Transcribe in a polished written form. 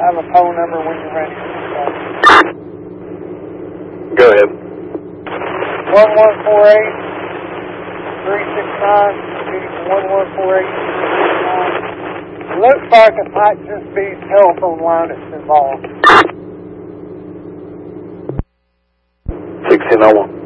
have a phone number when you're ready. Go ahead. 1148-369-1148. Looks like it might just be telephone line that's involved. 1601.